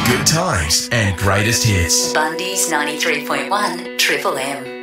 Good times and greatest hits. Bundy's 93.1 Triple M.